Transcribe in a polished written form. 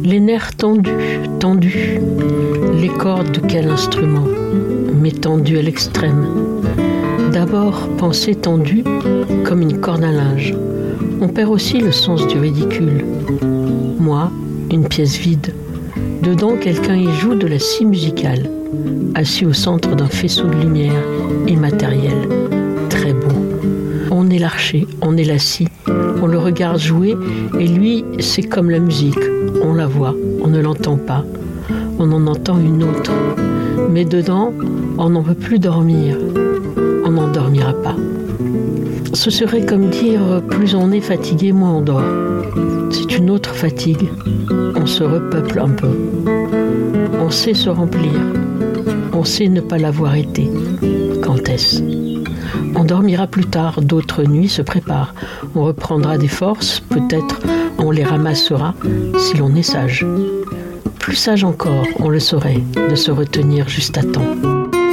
Les nerfs tendus, tendus, les cordes de quel instrument, mais tendues à l'extrême. D'abord, pensée tendue, comme une corde à linge. On perd aussi le sens du ridicule. Moi, une pièce vide. Dedans, quelqu'un y joue de la scie musicale, assis au centre d'un faisceau de lumière immatérielle, très beau. On est l'archer, on est la scie, on le regarde jouer, et lui, c'est comme la musique. On la voit, on ne l'entend pas, on en entend une autre. Mais dedans, on n'en peut plus dormir, on n'en dormira pas. Ce serait comme dire, plus on est fatigué, moins on dort. C'est une autre fatigue, on se repeuple un peu. On sait se remplir, on sait ne pas l'avoir été. Quand est-ce ? On dormira plus tard, d'autres nuits se préparent. On reprendra des forces, peut-être on les ramassera si l'on est sage. Plus sage encore, on le saurait, de se retenir juste à temps.